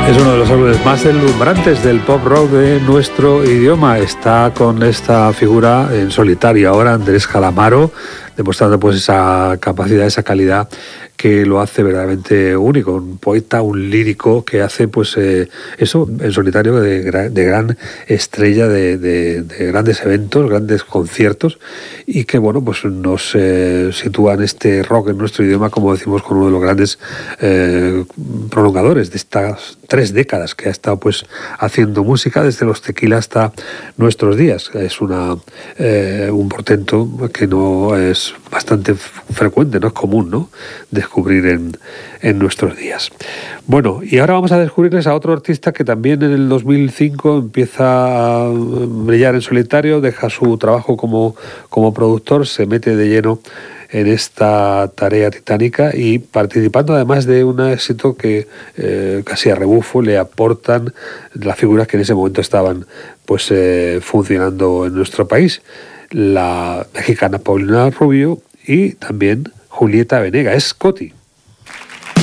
Es uno de los álbumes más deslumbrantes del pop rock de nuestro idioma. Está con esta figura en solitario ahora, Andrés Calamaro, demostrando pues esa capacidad, esa calidad que lo hace verdaderamente único. Un poeta, un lírico que hace pues eso en solitario de gran estrella de grandes eventos, grandes conciertos, y que bueno pues nos sitúa en este rock en nuestro idioma, como decimos, con uno de los grandes prolongadores de estas 3 décadas que ha estado pues haciendo música desde los Tequila hasta nuestros días. Es un portento que no es bastante frecuente, no es común, ¿no?, descubrir en nuestros días. Bueno, y ahora vamos a descubrirles a otro artista que también en el 2005 empieza a brillar en solitario, deja su trabajo como productor, se mete de lleno en esta tarea titánica y participando además de un éxito que casi a rebufo le aportan las figuras que en ese momento estaban pues funcionando en nuestro país, la mexicana Paulina Rubio y también Julieta Venegas. Es Coti.